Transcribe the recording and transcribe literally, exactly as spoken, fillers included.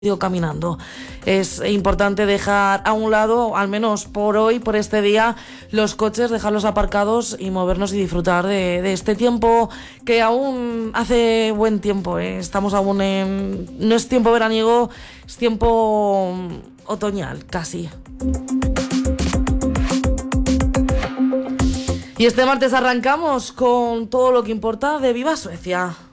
caminando. Es importante dejar a un lado, al menos por hoy, por este día, los coches, dejarlos aparcados y movernos y disfrutar de, de este tiempo que aún hace buen tiempo, ¿eh? Estamos aún en... no es tiempo veraniego, es tiempo otoñal, casi. Y este martes arrancamos con todo lo que importa de Viva Suecia.